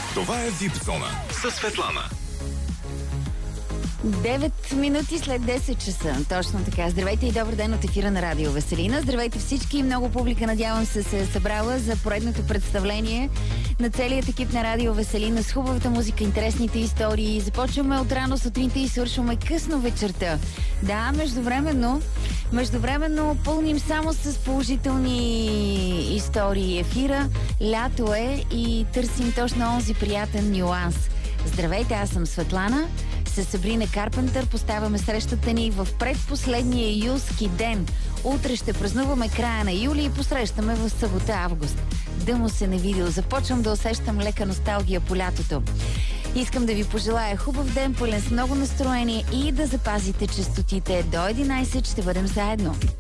Това е VIP Зона със Светлана. 9 минути след 10 часа. Точно така. Здравейте и добър ден от ефира на Радио Веселина. Здравейте всички. Много публика, надявам се е събрала за поредното представление на целият екип на Радио Веселина с хубавата музика, интересните истории. Започваме от рано сутринта и свършваме късно вечерта. Да, междувременно пълним само с положителни истории ефира. Лято е и търсим точно онзи приятен нюанс. Здравейте, аз съм Светлана. С Сабрина Карпентър поставяме срещата ни в предпоследния юлски ден. Утре ще празнуваме края на юли и посрещаме в събота август. Дъмо се не видел. Започвам да усещам лека носталгия по лятото. Искам да ви пожелая хубав ден, пълен с много настроение и да запазите честотите. До 11 ще бъдем заедно.